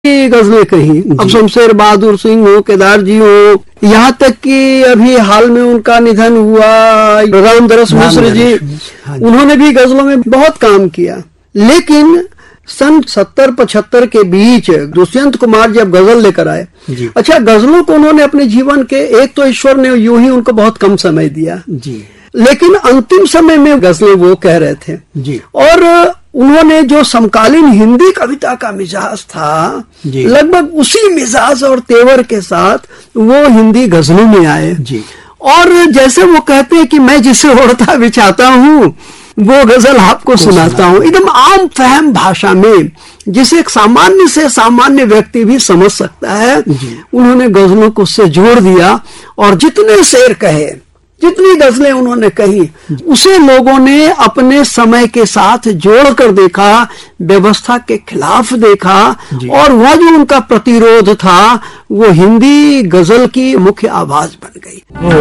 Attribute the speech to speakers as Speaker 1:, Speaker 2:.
Speaker 1: गजलें कही। अब शमशेर बहादुर सिंह हो, केदार जी हो, यहाँ तक कि अभी हाल में उनका निधन हुआ रामदरस मिश्र जी, उन्होंने भी गजलों में बहुत काम किया। लेकिन सन 70-75 के बीच दुष्यंत कुमार जब गजल लेकर आए, अच्छा गजलों को उन्होंने अपने जीवन के, एक तो ईश्वर ने यूं ही उनको बहुत कम समय दिया जी, लेकिन अंतिम समय में गजलें वो कह रहे थे जी। और उन्होंने जो समकालीन हिंदी कविता का मिजाज था, लगभग उसी मिजाज और तेवर के साथ वो हिंदी गजलों में आए जी। और जैसे वो कहते हैं कि मैं जिसे ओढ़ता बिछाता हूँ वो गजल आपको सुनाता हूँ, एकदम आम फहम भाषा में, जिसे एक सामान्य से सामान्य व्यक्ति भी समझ सकता है। उन्होंने गजलों को उससे जोड़ दिया और जितने शेर कहे, जितनी गजलें उन्होंने कही, उसे लोगों ने अपने समय के साथ जोड़कर देखा, व्यवस्था के खिलाफ देखा, और वह जो उनका प्रतिरोध था वो हिंदी गजल की मुख्य आवाज बन गई।